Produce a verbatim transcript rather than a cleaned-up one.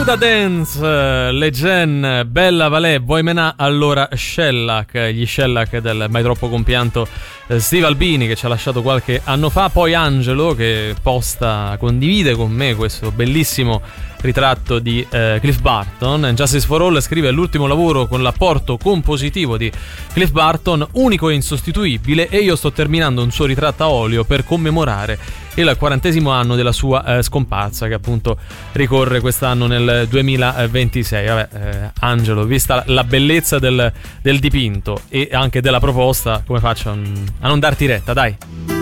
Buddha Dance, Le Gen, Bella Valè, Vuoi menà allora Shellac, gli Shellac del mai troppo compianto Steve Albini, che ci ha lasciato qualche anno fa. Poi Angelo, che posta, condivide con me questo bellissimo ritratto di eh, Cliff Burton. Justice for All scrive: l'ultimo lavoro con l'apporto compositivo di Cliff Burton, unico e insostituibile, e io sto terminando un suo ritratto a olio per commemorare il quarantesimo anno della sua eh, scomparsa, che appunto ricorre quest'anno nel duemilaventisei. Vabbè, eh, Angelo, vista la bellezza del, del dipinto e anche della proposta, come faccio a, a non darti retta, dai?